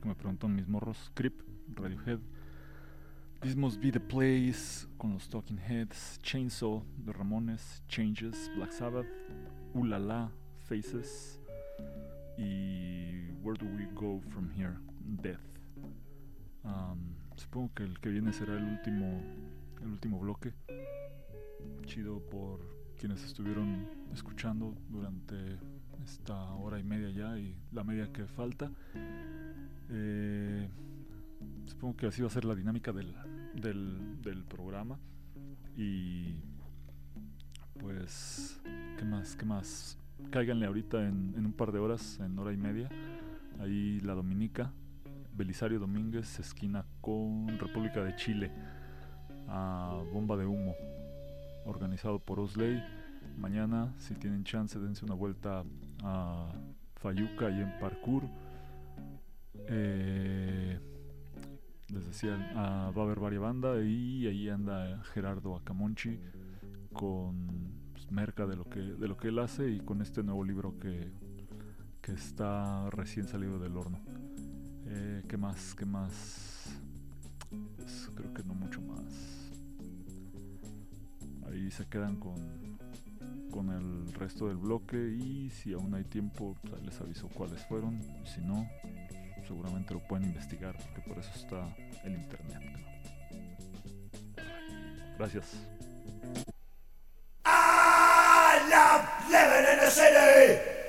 me preguntan mis morros. Creep, Radiohead, This Must Be The Place con los Talking Heads, Chainsaw de Ramones, Changes, Black Sabbath, Ulala, Faces y Where Do We Go From Here, Death. Supongo que el que viene será el último bloque. Chido por quienes estuvieron escuchando durante esta hora y media ya y la media que falta. Supongo que así va a ser la dinámica del programa. Y pues, ¿qué más? Cáiganle ahorita en un par de horas, en hora y media. Ahí la Dominica, Belisario Domínguez, esquina con República de Chile, a Bomba de Humo, organizado por Osley. Mañana, si tienen chance, dense una vuelta a Fayuca y en Parkour. Les decía, va a haber varias bandas y ahí anda Gerardo Acamonchi con merca de lo que él hace y con este nuevo libro que está recién salido del horno. ¿Qué más? Pues creo que no mucho más. Ahí se quedan con el resto del bloque y si aún hay tiempo, pues les aviso cuáles fueron. Y si no, seguramente lo pueden investigar porque por eso está el internet, ¿no? Gracias. I love living in the city.